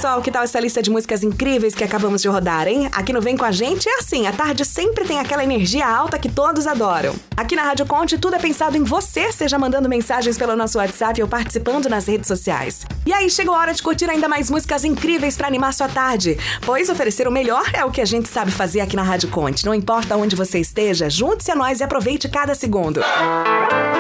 pessoal, que tal essa lista de músicas incríveis que acabamos de rodar, hein? Aqui no Vem Com a Gente é assim, a tarde sempre tem aquela energia alta que todos adoram. Aqui na Rádio Conte, tudo é pensado em você, seja mandando mensagens pelo nosso WhatsApp ou participando nas redes sociais. E aí, chegou a hora de curtir ainda mais músicas incríveis pra animar sua tarde, pois oferecer o melhor é o que a gente sabe fazer aqui na Rádio Conte. Não importa onde você esteja, junte-se a nós e aproveite cada segundo.